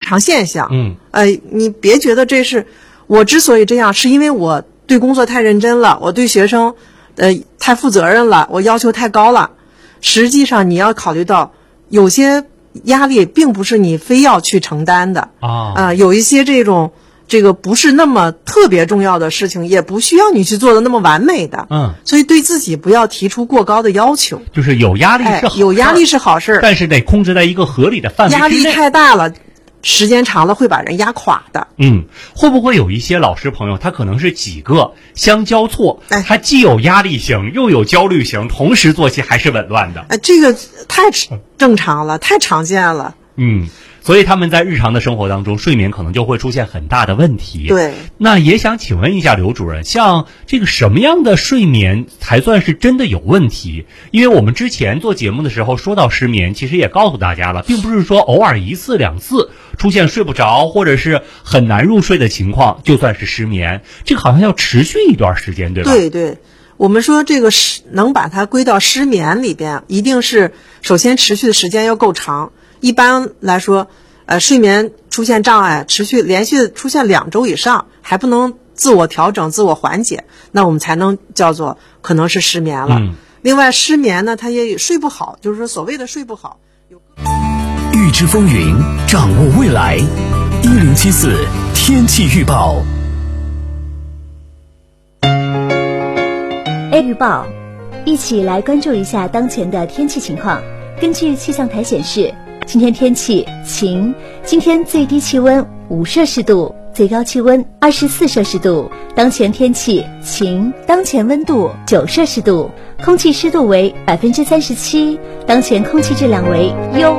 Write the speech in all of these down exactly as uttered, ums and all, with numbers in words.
常现象。 嗯， 呃，你别觉得这是我之所以这样，是因为我对工作太认真了，我对学生呃太负责任了，我要求太高了。实际上你要考虑到，有些压力并不是你非要去承担的啊， 呃，有一些这种这个不是那么特别重要的事情，也不需要你去做的那么完美的。 嗯， 所以对自己不要提出过高的要求。 就是有压力是好事、 哎、有压力是好事， 但是得控制在一个合理的范围之内。 压力太大了，时间长了会把人压垮的。 嗯，会不会有一些老师朋友，他可能是几个相交错， 哎、 他既有压力型又有焦虑型，同时作息还是紊乱的。 哎、这个太正常了，太常见了。 嗯，所以他们在日常的生活当中，睡眠可能就会出现很大的问题。 对， 那也想请问一下刘主任，像这个什么样的睡眠才算是真的有问题？因为我们之前做节目的时候说到失眠，其实也告诉大家了，并不是说偶尔一次两次出现睡不着或者是很难入睡的情况就算是失眠，这个好像要持续一段时间，对吧？ 对对，我们说这个失能把它归到失眠里边，一定是首先持续的时间要够长。一般来说，呃，睡眠出现障碍，持续连续出现两周以上，还不能自我调整、自我缓解，那我们才能叫做可能是失眠了。 嗯、 另外，失眠呢，它也睡不好，就是说所谓的睡不好。 预知风云，掌握未来，一零七四天气预报。 A 预报，一起来关注一下当前的天气情况。根据气象台显示，今天天气晴，今天最低气温五摄氏度，最高气温二十四摄氏度。当前天气晴，当前温度九摄氏度，空气湿度为百分之三十七，当前空气质量为优。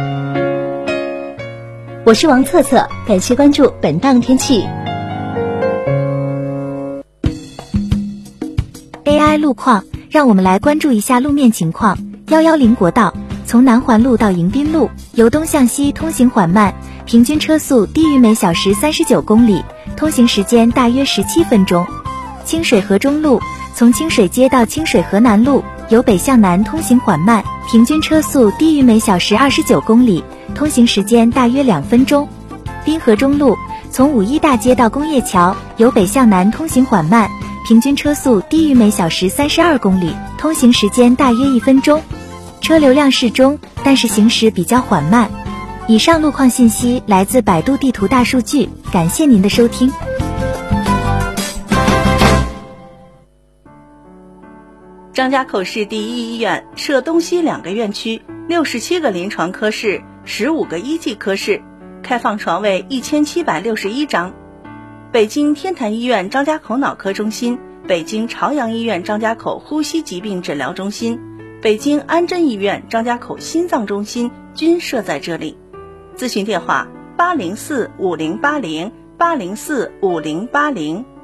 我是王策策，感谢关注本档天气。A I 路况，让我们来关注一下路面情况。一一零国道从南环路到迎宾路，由东向西通行缓慢，平均车速低于每小时三十九公里，通行时间大约十七分钟。清水河中路从清水街到清水河南路，由北向南通行缓慢，平均车速低于每小时二十九公里，通行时间大约两分钟。滨河中路从五一大街到工业桥，由北向南通行缓慢，平均车速低于每小时三十二公里，通行时间大约一分钟。车流量适中，但是行驶比较缓慢。以上路况信息来自百度地图大数据，感谢您的收听。 张家口市第一医院设东西两个院区，六十七个临床科室，十五个一级科室，开放床位一千七百六十一张。北京天坛医院张家口脑科中心、北京朝阳医院张家口呼吸疾病诊疗中心、北京安贞医院张家口心脏中心均设在这里。咨询电话：八零四五零八零八零四五零八零。